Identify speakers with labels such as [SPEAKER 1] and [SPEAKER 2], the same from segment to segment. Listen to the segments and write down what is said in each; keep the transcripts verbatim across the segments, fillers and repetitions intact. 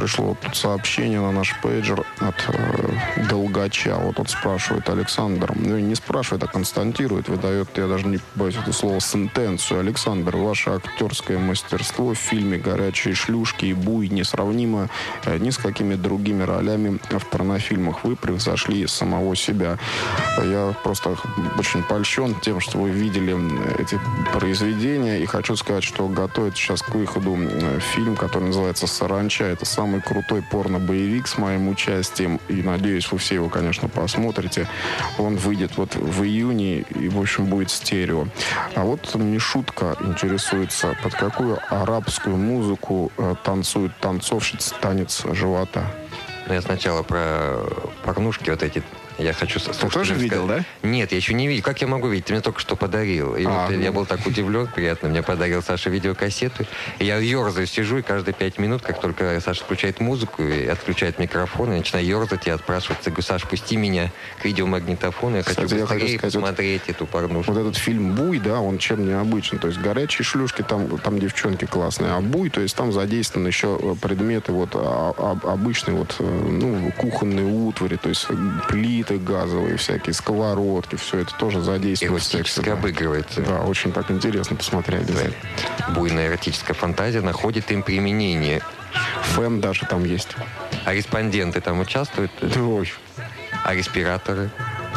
[SPEAKER 1] пришло тут сообщение на наш пейджер от э, Долгача. Вот он спрашивает, Александр, ну не спрашивает, а констатирует, выдает, я даже не боюсь это слово, сентенцию. Александр, ваше актерское мастерство в фильме «Горячие шлюшки» и «Буй» несравнимо э, ни с какими другими ролями в порнофильмах. Вы превзошли самого себя. Я просто очень польщен тем, что вы видели эти произведения, и хочу сказать, что готовит сейчас к выходу фильм, который называется «Саранча». Это самый крутой порно-боевик с моим участием, и надеюсь, вы все его, конечно, посмотрите. Он выйдет вот в июне, и, в общем, будет стерео. А вот Мишутка интересуется, под какую арабскую музыку э, танцует танцовщица танец живота?
[SPEAKER 2] Я сначала про порнушки вот эти. Я хочу...
[SPEAKER 1] Ты тоже видел, да?
[SPEAKER 2] Нет, я еще не видел. Как я могу видеть? Ты мне только что подарил. И а, вот ну... я был так удивлен, приятно. Мне подарил Саша видеокассету. И я ерзаю, сижу, и каждые пять минут, как только Саша включает музыку и отключает микрофон, я начинаю ерзать и отпрашиваться. Я говорю, Саш, пусти меня к видеомагнитофону. Я Кстати, хочу быстрее я хочу посмотреть вот, эту порнушку.
[SPEAKER 1] Вот этот фильм «Буй», да, он чем необычен. То есть «Горячие шлюшки», там, там девчонки классные. А «Буй», то есть там задействованы еще предметы вот а, а, обычные вот, ну, кухонные утвари, то есть плиты газовые, всякие сковородки, все это тоже задействуется.
[SPEAKER 2] Эротически обыгрывается.
[SPEAKER 1] Да, очень так интересно посмотреть.
[SPEAKER 2] Да. Буйная эротическая фантазия находит им применение.
[SPEAKER 1] Фэн даже там есть.
[SPEAKER 2] А респонденты там участвуют?
[SPEAKER 1] Ой.
[SPEAKER 2] А респираторы?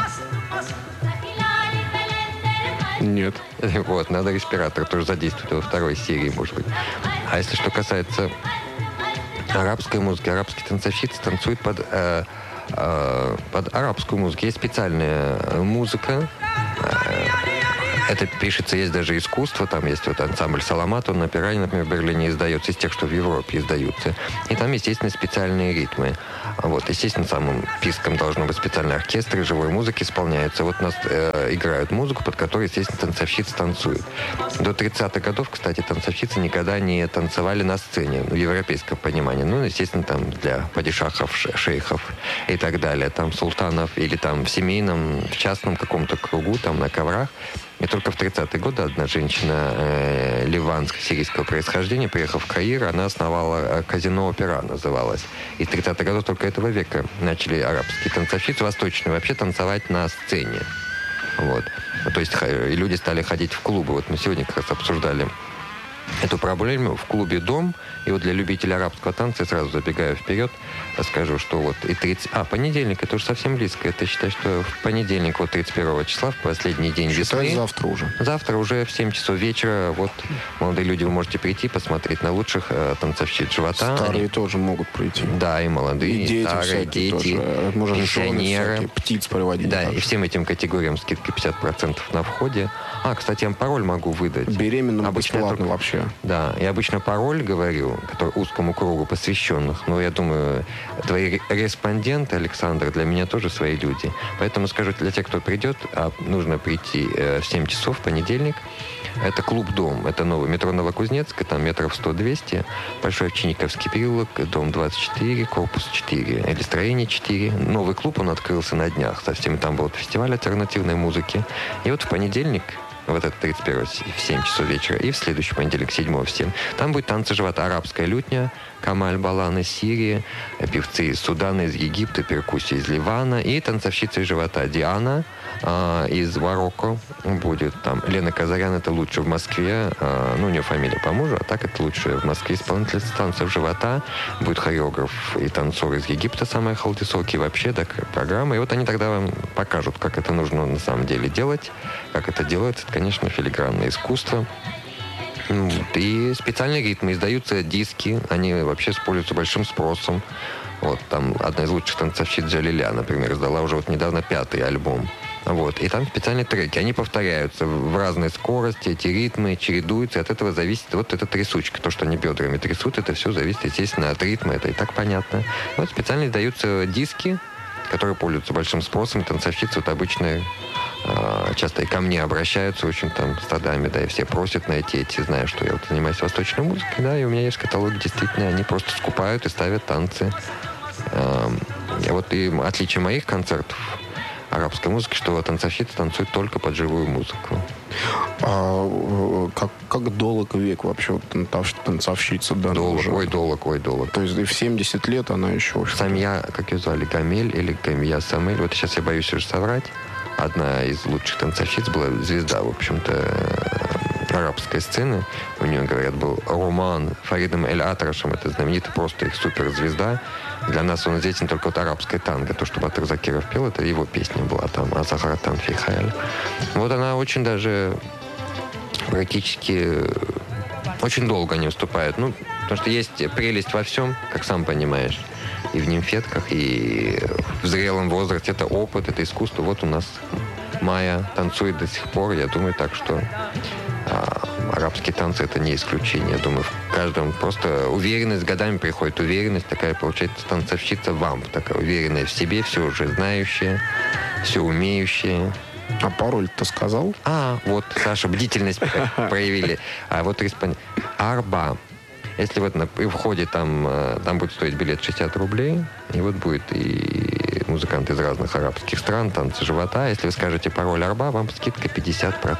[SPEAKER 1] Нет.
[SPEAKER 2] Вот, надо респиратор тоже задействовать во второй серии, может быть. А если что касается арабской музыки, арабские танцовщицы танцуют под... Э, под арабскую музыку. Есть специальная музыка. Это пишется, есть даже искусство. Там есть вот ансамбль «Саламат», он на Пиране, например, в Берлине издается, из тех, что в Европе издаются. И там, естественно, специальные ритмы. Вот, естественно, самым писком должны быть специальные оркестры, живой музыки исполняются. Вот у нас э, играют музыку, под которой, естественно, танцовщицы танцуют. До тридцатых годов, кстати, танцовщицы никогда не танцевали на сцене, в европейском понимании. Ну, естественно, там для падишахов, шейхов и так далее, там султанов или там в семейном, в частном каком-то кругу, там на коврах. И только в тридцатые годы одна женщина э, ливанско-сирийского происхождения, приехав в Каир, она основала казино «Опера», называлось. И в тридцатых годах только этого века начали арабские танцовщицы, восточные, вообще танцевать на сцене. Вот. То есть и люди стали ходить в клубы. Вот мы сегодня как раз обсуждали эту проблему в клубе «Дом». И вот для любителей арабского танца, я сразу забегаю вперед, скажу, что вот и тридцать... А, понедельник, это уже совсем близко. Это считай, что в понедельник, вот тридцать первого числа, в последний день
[SPEAKER 1] считай,
[SPEAKER 2] весны.
[SPEAKER 1] завтра уже.
[SPEAKER 2] Завтра уже в семь часов вечера. Вот, молодые люди, вы можете прийти, посмотреть на лучших э, танцовщиц живота.
[SPEAKER 1] Старые
[SPEAKER 2] Они... тоже
[SPEAKER 1] могут прийти.
[SPEAKER 2] Да, и молодые, и, и дети, старые, дети,
[SPEAKER 1] можно
[SPEAKER 2] пенсионеры.
[SPEAKER 1] Птиц проводить.
[SPEAKER 2] Да, и всем этим категориям скидка пятьдесят процентов на входе. А, кстати, я пароль могу выдать.
[SPEAKER 1] Беременным обычно бесплатно только... вообще.
[SPEAKER 2] Да, я обычно пароль говорю, который узкому кругу посвященных, но я думаю, твои респонденты, Александр, для меня тоже свои люди. Поэтому скажу, для тех, кто придет, а нужно прийти э, в семь часов в понедельник. Это клуб «Дом». Это новый метро Новокузнецк, там метров сто-двести. Большой Овчинниковский переулок, дом двадцать четыре, корпус четыре, или строение четыре. Новый клуб, он открылся на днях. Совсем там был фестиваль альтернативной музыки. И вот в понедельник, вот это тридцать первого в семь часов вечера, и в следующий понедельник, седьмого в семь. Там будет танцы живота, арабская лютня, Камаль Балан из Сирии, певцы из Судана, из Египта, перкуссия из Ливана, и танцовщица из живота Диана э, из Марокко будет там. Лена Казарян, это лучше в Москве, э, ну, у нее фамилия по мужу, а так это лучше в Москве исполнительница танцев живота. Будет хореограф и танцор из Египта, самая халдисоки, вообще такая программа. И вот они тогда вам покажут, как это нужно на самом деле делать, как это делается. Это, конечно, филигранное искусство. И специальные ритмы. Издаются диски. Они вообще используются большим спросом. Вот там одна из лучших танцовщиц Джалиля, например, издала уже вот недавно пятый альбом. Вот. И там специальные треки. Они повторяются в разной скорости. Эти ритмы чередуются. И от этого зависит вот эта трясучка. То, что они бедрами трясут, это все зависит, естественно, от ритма. Это и так понятно. Вот специально издаются диски, которые пользуются большим спросом. Танцовщицы вот обычные часто и ко мне обращаются очень там стадами, да, и все просят найти эти, зная, что я вот занимаюсь восточной музыкой, да, и у меня есть каталог, действительно, они просто скупают и ставят танцы. Вот и отличие моих концертов арабской музыки, что танцовщицы танцуют только под живую музыку.
[SPEAKER 1] А как, как долг век вообще вот, танцовщица? Да,
[SPEAKER 2] долг, ой, долг, ой, долг.
[SPEAKER 1] То есть и в семьдесят лет она еще...
[SPEAKER 2] Самия, как ее звали, Гамель или Гамия Самель, вот сейчас я боюсь уже соврать, одна из лучших танцовщиц была звезда, в общем-то, арабской сцены. У нее, говорят, был роман Фаридом Эль-Атрашем, это знаменитый просто их суперзвезда. Для нас он известен только вот арабское танго. То, что Батыр Закиров пел, это его песня была там, «Азахаратан фихаэль». Вот она очень даже практически очень долго не выступает. Ну, потому что есть прелесть во всем, как сам понимаешь. И в нимфетках, и в зрелом возрасте. Это опыт, это искусство. Вот у нас Майя танцует до сих пор. Я думаю так, что а, арабские танцы — это не исключение. Я думаю, в каждом просто уверенность, с годами приходит уверенность. Такая получается танцовщица вамп. Такая уверенная в себе, все уже знающая, все умеющая.
[SPEAKER 1] А пароль ты сказал?
[SPEAKER 2] А, вот, Саша, бдительность проявили. А вот респондент. Арба. Если вот на, при входе там, там будет стоить билет шестьдесят рублей, и вот будет и музыканты из разных арабских стран, танцы живота. Если вы скажете пароль Арба, вам скидка пятьдесят процентов.